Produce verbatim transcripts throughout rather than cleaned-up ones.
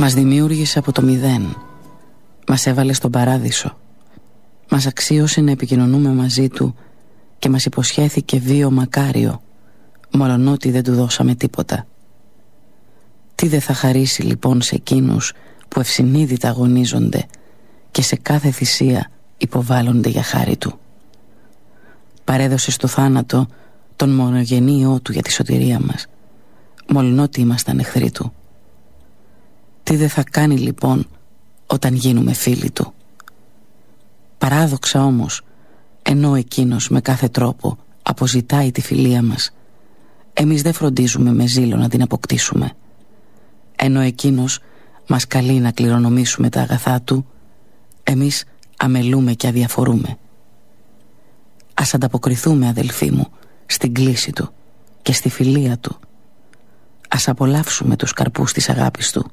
Μας δημιούργησε από το μηδέν. Μας έβαλε στον παράδεισο. Μας αξίωσε να επικοινωνούμε μαζί του και μας υποσχέθηκε βίο μακάριο, μολονότι δεν του δώσαμε τίποτα. Τι δεν θα χαρίσει λοιπόν σε εκείνους που ευσυνείδητα αγωνίζονται και σε κάθε θυσία υποβάλλονται για χάρη του. Παρέδωσε στο θάνατο τον μονογενή Υιό του για τη σωτηρία μας, μολονότι ήμασταν εχθροί του. Τι δεν θα κάνει λοιπόν όταν γίνουμε φίλοι του. Παράδοξα όμως, ενώ εκείνος με κάθε τρόπο αποζητάει τη φιλία μας, εμείς δεν φροντίζουμε με ζήλο να την αποκτήσουμε. Ενώ εκείνος μας καλεί να κληρονομήσουμε τα αγαθά του, εμείς αμελούμε και αδιαφορούμε. Ας ανταποκριθούμε, αδελφοί μου, στην κλίση του και στη φιλία του. Ας απολαύσουμε τους καρπούς της αγάπης του.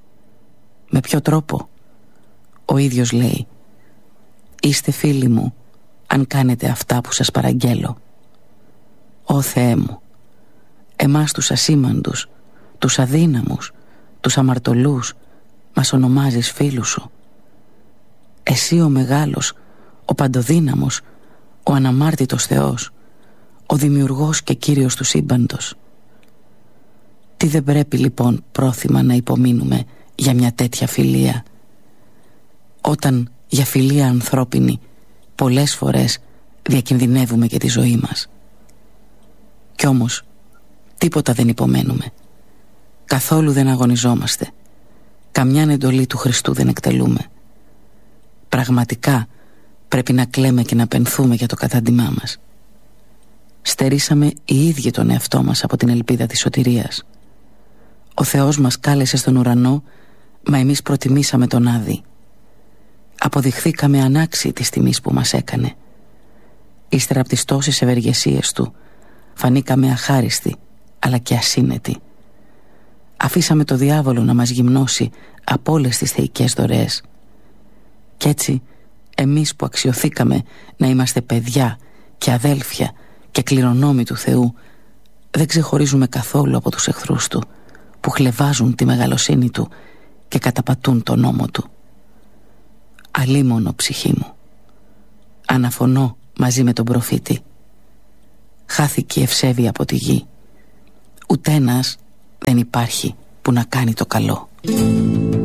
Με ποιο τρόπο? Ο ίδιος λέει: «Είστε φίλοι μου αν κάνετε αυτά που σας παραγγέλω». Ω Θεέ μου, εμάς τους ασήμαντους, τους αδύναμους, τους αμαρτωλούς μας ονομάζεις φίλους σου. Εσύ ο μεγάλος, ο παντοδύναμος, ο αναμάρτητος Θεός, ο δημιουργός και Κύριος του σύμπαντος. Τι δεν πρέπει λοιπόν πρόθυμα να υπομείνουμε για μια τέτοια φιλία, όταν για φιλία ανθρώπινη πολλές φορές διακινδυνεύουμε και τη ζωή μας. Κι όμως τίποτα δεν υπομένουμε, καθόλου δεν αγωνιζόμαστε, καμιάν εντολή του Χριστού δεν εκτελούμε. Πραγματικά πρέπει να κλαίμε και να πενθούμε για το κατάντημά μας. Στερήσαμε οι ίδιοι τον εαυτό μας από την ελπίδα της σωτηρίας. Ο Θεός μας κάλεσε στον ουρανό, μα εμείς προτιμήσαμε τον Άδη. Αποδειχθήκαμε ανάξιοι της τιμής που μας έκανε. Ύστερα από τις τόσες ευεργεσίες του, φανήκαμε αχάριστοι αλλά και ασύνετοι. Αφήσαμε το διάβολο να μας γυμνώσει από όλες τις θεϊκές δωρεές. Κι έτσι εμείς που αξιωθήκαμε να είμαστε παιδιά και αδέλφια και κληρονόμοι του Θεού, δεν ξεχωρίζουμε καθόλου από τους εχθρούς του, που χλευάζουν τη μεγαλοσύνη του και καταπατούν τον νόμο του. Αλίμονο, ψυχή μου, αναφωνώ μαζί με τον προφήτη. Χάθηκε η ευσέβεια από τη γη. Ουτε ένας δεν υπάρχει που να κάνει το καλό.